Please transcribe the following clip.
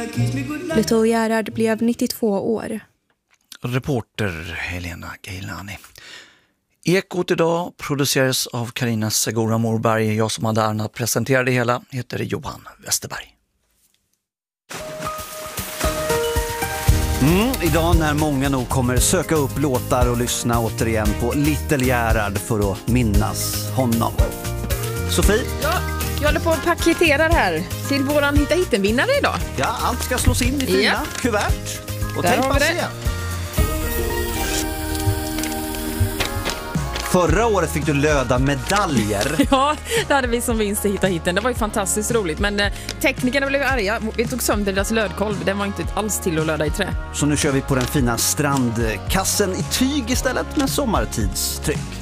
Lito Gerhard blev 92 år. Reporter Helena Gailani. Ekot idag produceras av Carina Segura Morberg. Jag som hade äran att presentera det hela heter Johan Westerberg. Idag när många nog kommer söka upp låtar och lyssna återigen på Little Gerhard för att minnas honom. Sofie? Ja, jag håller på att paketera det här till våran Hitta-hitten-vinnare idag. Ja, allt ska slås in i fina kuvert. Och tänk på se. Förra året fick du löda medaljer. Ja, det hade vi som vinst i Hitta-hitten. Det var ju fantastiskt roligt. Men teknikerna blev arga. Vi tog sönder deras lödkolv. Den var inte alls till att löda i trä. Så nu kör vi på den fina strandkassen i tyg istället med sommartidstryck.